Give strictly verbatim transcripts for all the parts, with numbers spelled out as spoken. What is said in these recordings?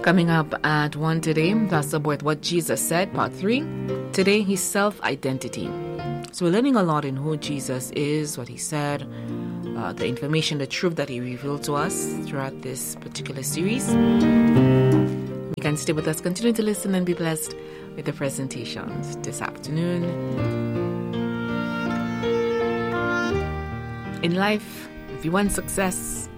Coming up at one today, Pastor Boyd, What Jesus Said, Part three. Today, his self-identity. So we're learning a lot in who Jesus is, what he said, uh, the information, the truth that he revealed to us throughout this particular series. You can stay with us, continue to listen and be blessed with the presentations this afternoon. In life, if you want success,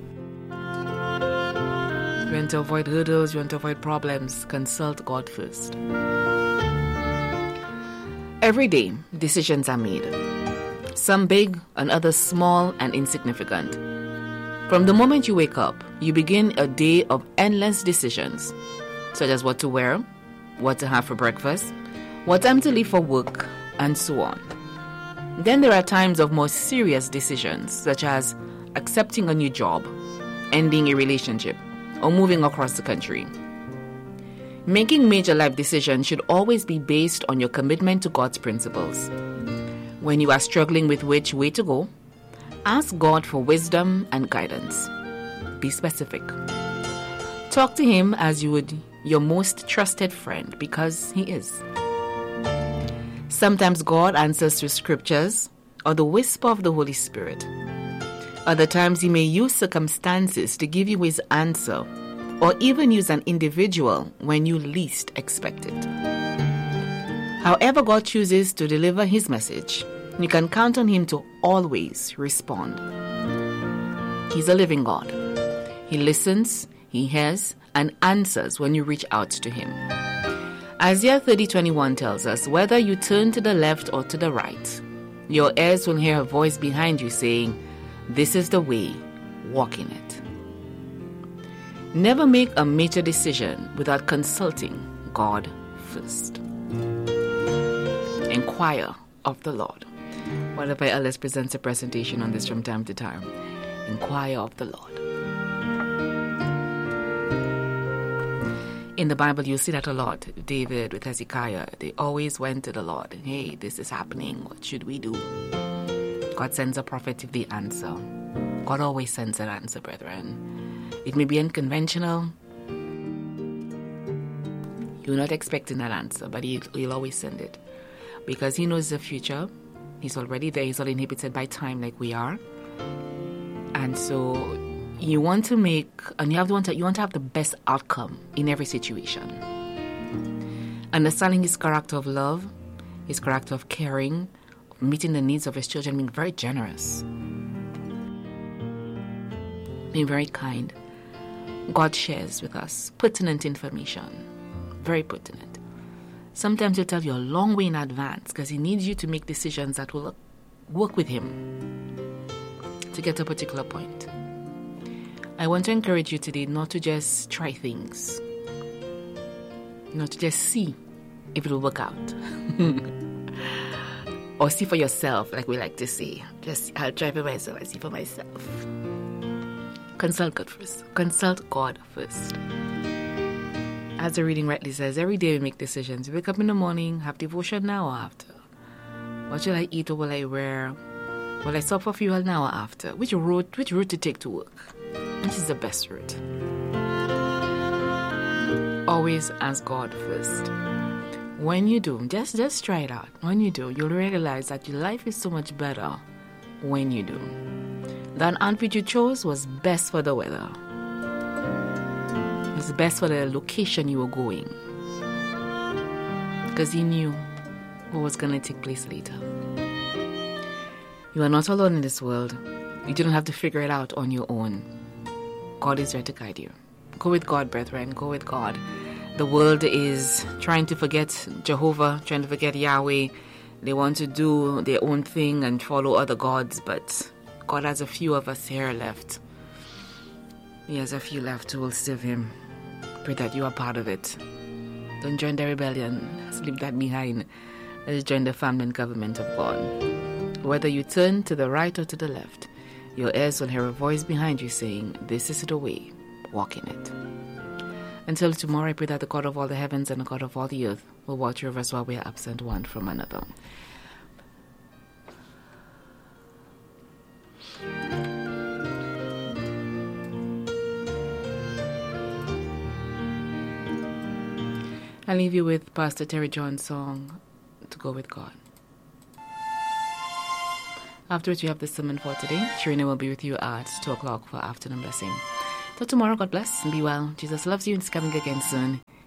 you want to avoid hurdles, you want to avoid problems, consult God first. Every day, decisions are made. Some big and others small and insignificant. From the moment you wake up, you begin a day of endless decisions, such as what to wear, what to have for breakfast, what time to leave for work, and so on. Then there are times of more serious decisions, such as accepting a new job, ending a relationship, or moving across the country. Making major life decisions should always be based on your commitment to God's principles. When you are struggling with which way to go, ask God for wisdom and guidance. Be specific. Talk to Him as you would your most trusted friend, because He is. Sometimes God answers through scriptures or the whisper of the Holy Spirit. Other times He may use circumstances to give you His answer, or even use an individual when you least expect it. However God chooses to deliver His message, you can count on Him to always respond. He's a living God. He listens, He hears, and answers when you reach out to Him. Isaiah thirty twenty-one tells us, whether you turn to the left or to the right, your ears will hear a voice behind you saying, "This is the way, walk in it." Never make a major decision without consulting God first. Inquire of the Lord. One of my elders presents a presentation on this from time to time. Inquire of the Lord. In the Bible, you see that a lot. David with Hezekiah, they always went to the Lord. Hey, this is happening. What should we do? God sends a prophet with the answer. God always sends an answer, brethren. It may be unconventional. You're not expecting that answer, but he, He'll always send it. Because He knows the future. He's already there. He's not inhibited by time like we are. And so you want to make, and you have to want to, you want to have the best outcome in every situation. Understanding His character of love, His character of caring, of meeting the needs of His children, being very generous, being very kind. God shares with us pertinent information, very pertinent. Sometimes He'll tell you a long way in advance because He needs you to make decisions that will work with Him to get to a particular point. I want to encourage you today not to just try things, not to just see if it will work out. Or see for yourself, like we like to say. Just, I'll try for myself, I see for myself. Consult God first. Consult God first. As the reading rightly says, every day we make decisions. You wake up in the morning, have devotion now or after? What shall I eat or will I wear? Will I stop for fuel now or after? Which route, which route to take to work? Which is the best route? Always ask God first. When you do, just, just try it out. When you do, you'll realize that your life is so much better when you do. That outfit you chose was best for the weather. It's best for the location you were going. Because He knew what was going to take place later. You are not alone in this world. You don't have to figure it out on your own. God is there to guide you. Go with God, brethren. Go with God. The world is trying to forget Jehovah, trying to forget Yahweh. They want to do their own thing and follow other gods, but God has a few of us here left. He has a few left who will serve Him. Pray that you are part of it. Don't join the rebellion. Let's leave that behind. Let's join the family and government of God. Whether you turn to the right or to the left, your ears will hear a voice behind you saying, "This is the way, walk in it." Until tomorrow, I pray that the God of all the heavens and the God of all the earth will watch over us while we are absent one from another. I'll leave you with Pastor Terry John's song, To Go With God. Afterwards, we have the sermon for today. Sharina will be with you at two o'clock for afternoon blessing. Till tomorrow, God bless and be well. Jesus loves you and is coming again soon.